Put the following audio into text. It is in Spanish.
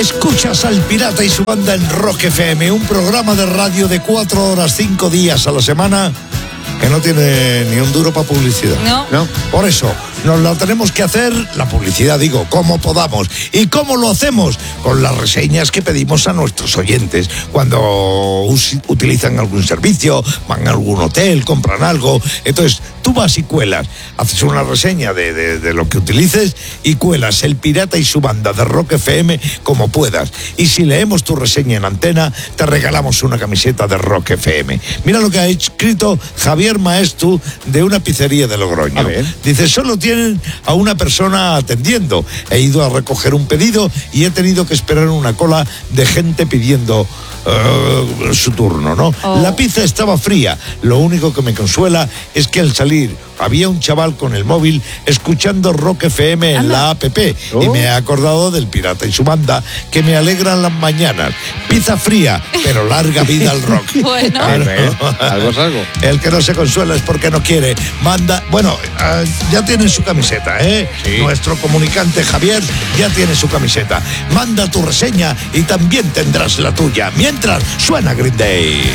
Escuchas al Pirata y su banda en Rock FM, un programa de radio de 4 horas, 5 días a la semana, que no tiene ni un duro para publicidad. No. Por eso, nos la tenemos que hacer, la publicidad digo, como podamos. ¿Y cómo lo hacemos? Con las reseñas que pedimos a nuestros oyentes. Cuando utilizan algún servicio, van a algún hotel, compran algo. Entonces, tú vas y cuelas, haces una reseña de lo que utilices y cuelas el Pirata y su banda de Rock FM como puedas. Y si leemos tu reseña en antena, te regalamos una camiseta de Rock FM. Mira lo que ha escrito Javier Maestu de una pizzería de Logroño. A ver. Dice, solo tienen a una persona atendiendo. He ido a recoger un pedido y he tenido que esperar una cola de gente pidiendo su turno, ¿no? La pizza estaba fría. Lo único que me consuela es que al salir había un chaval con el móvil escuchando Rock FM en la app y me he acordado del Pirata y su banda, que me alegran las mañanas. Pizza fría, pero larga vida al rock. Bueno. Algo es algo. El que no se consuela es porque no quiere. Manda, bueno, ya tienen su camiseta, ¿eh? Sí. Nuestro comunicante Javier ya tiene su camiseta. Manda tu reseña y también tendrás la tuya. Mientras, suena Green Day.